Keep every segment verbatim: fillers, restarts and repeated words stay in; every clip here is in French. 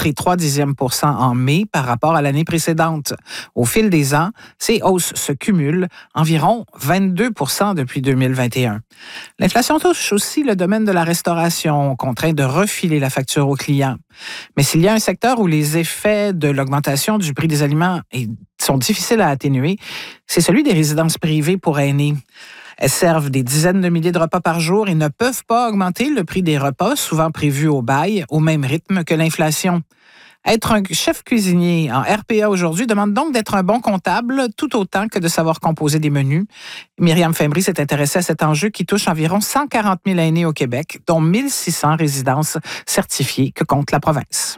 enregistré trois dixièmes pour cent en mai par rapport à l'année précédente. Au fil des ans, ces hausses se cumulent, environ vingt-deux pour cent depuis deux mille vingt et un. L'inflation touche aussi le domaine de la restauration, contraint de refiler la facture aux clients. Mais s'il y a un secteur où les effets de l'augmentation du prix des aliments sont difficiles à atténuer, c'est celui des résidences privées pour aînés. Elles servent des dizaines de milliers de repas par jour et ne peuvent pas augmenter le prix des repas, souvent prévus au bail, au même rythme que l'inflation. Être un chef cuisinier en R P A aujourd'hui demande donc d'être un bon comptable, tout autant que de savoir composer des menus. Myriam Fembry s'est intéressée à cet enjeu qui touche environ cent quarante mille aînés au Québec, dont mille six cents résidences certifiées que compte la province.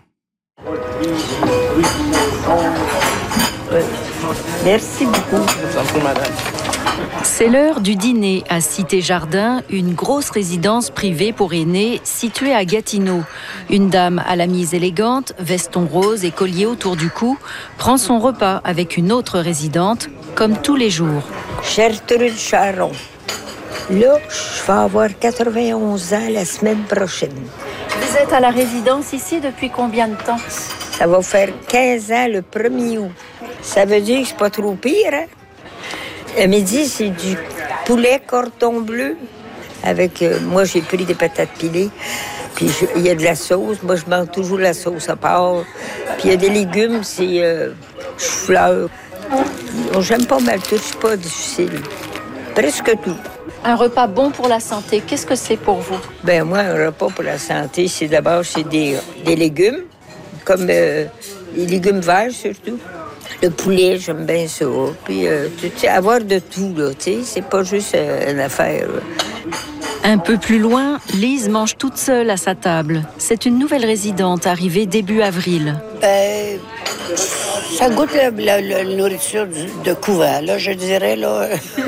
Merci beaucoup. C'est l'heure du dîner à Cité-Jardin, une grosse résidence privée pour aînés située à Gatineau. Une dame à la mise élégante, veston rose et collier autour du cou, prend son repas avec une autre résidente, comme tous les jours. Gertrude Charon. Là, je vais avoir quatre-vingt-onze ans la semaine prochaine. Vous êtes à la résidence ici depuis combien de temps? Ça va faire quinze ans le premier août. Ça veut dire que c'est pas trop pire, hein? Le midi, c'est du poulet cordon bleu. Avec, euh, moi, j'ai pris des patates pilées. Puis il y a de la sauce. Moi, je mange toujours la sauce à part. Puis il y a des légumes, c'est euh, chou-fleur. J'aime pas mal tout, c'est pas difficile. Presque tout. Un repas bon pour la santé, qu'est-ce que c'est pour vous? Ben moi, un repas pour la santé, c'est d'abord c'est des, des légumes, comme euh, les légumes verts surtout. Le poulet, j'aime bien ça. Puis, euh, tu sais, avoir de tout, là, tu sais, c'est pas juste euh, une affaire. Là. Un peu plus loin, Lise mange toute seule à sa table. C'est une nouvelle résidente arrivée début avril. Ben, ça goûte la, la, la nourriture de couvent, là, je dirais, là.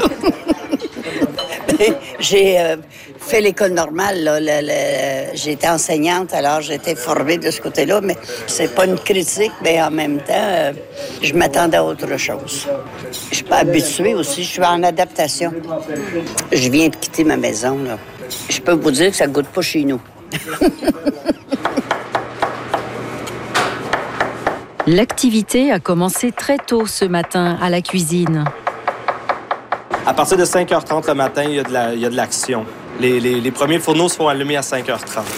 J'ai euh, fait l'école normale, là, le, le, j'ai été enseignante, alors j'ai été formée de ce côté-là, mais c'est pas une critique, mais en même temps, euh, je m'attendais à autre chose. Je suis pas habituée aussi, je suis en adaptation. Je viens de quitter ma maison, là. Je peux vous dire que ça goûte pas chez nous. L'activité a commencé très tôt ce matin à la cuisine. À partir de cinq heures trente le matin, il y a de, la, il y a de l'action. Les, les, les premiers fourneaux se font allumer à cinq heures trente.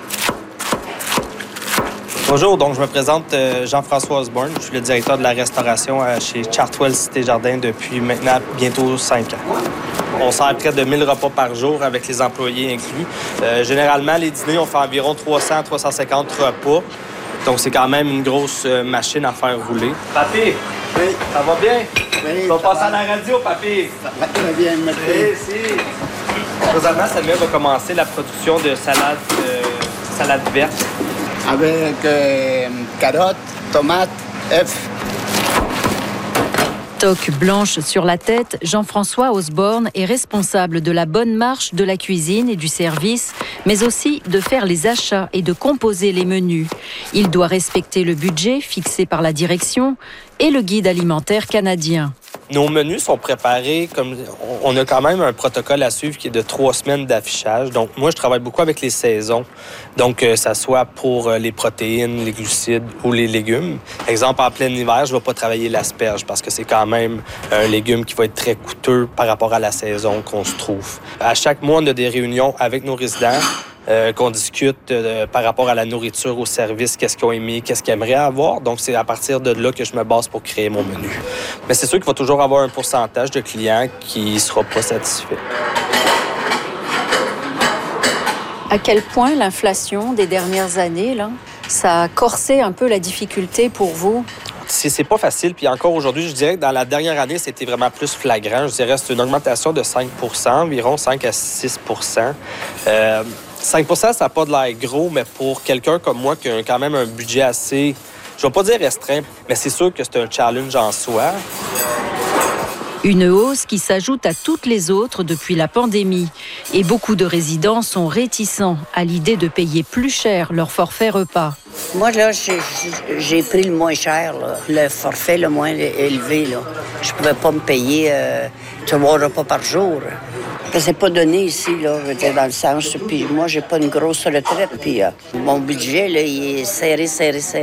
Bonjour, donc je me présente euh, Jean-François Osborne. Je suis le directeur de la restauration euh, chez Chartwell Cité-Jardin depuis maintenant bientôt cinq ans. On sert près de mille repas par jour avec les employés inclus. Euh, généralement, les dîners, on fait environ trois cents à trois cent cinquante repas. Donc, c'est quand même une grosse euh, machine à faire rouler. Papy, oui. Ça va bien? Oui, tu vas passer à la radio, papy? Ça va très bien, merci. Oui, si. Présentement, Samuel va commencer la production de salade, euh, salade verte. Avec euh, carottes, tomates, œufs. Toque blanche sur la tête, Jean-François Osborne est responsable de la bonne marche de la cuisine et du service, mais aussi de faire les achats et de composer les menus. Il doit respecter le budget fixé par la direction et le guide alimentaire canadien. Nos menus sont préparés comme... On a quand même un protocole à suivre qui est de trois semaines d'affichage. Donc, moi, je travaille beaucoup avec les saisons. Donc, que ça soit pour les protéines, les glucides ou les légumes. Exemple, en plein hiver, je ne vais pas travailler l'asperge parce que c'est quand même un légume qui va être très coûteux par rapport à la saison qu'on se trouve. À chaque mois, on a des réunions avec nos résidents. Euh, qu'on discute euh, par rapport à la nourriture, au service, qu'est-ce qu'ils ont aimé, qu'est-ce qu'ils aimeraient avoir. Donc, c'est à partir de là que je me base pour créer mon menu. Mais c'est sûr qu'il va toujours avoir un pourcentage de clients qui ne sera pas satisfait. À quel point l'inflation des dernières années, là, ça a corsé un peu la difficulté pour vous? C'est, c'est pas facile. Puis encore aujourd'hui, je dirais que dans la dernière année, c'était vraiment plus flagrant. Je dirais que c'est une augmentation de cinq pour cent, environ cinq à six pour cent. Euh, cinq pour cent, ça n'a pas de l'air gros, mais pour quelqu'un comme moi qui a quand même un budget assez, je ne vais pas dire restreint, mais c'est sûr que c'est un challenge en soi. Une hausse qui s'ajoute à toutes les autres depuis la pandémie. Et beaucoup de résidents sont réticents à l'idée de payer plus cher leur forfait repas. Moi, là, j'ai, j'ai pris le moins cher, là, le forfait le moins élevé. Là. Je pouvais pas me payer euh, trois repas par jour. C'est pas donné ici, là, dans le sens. Puis moi, j'ai pas une grosse retraite. Puis euh, mon budget, là, il est serré, serré, serré.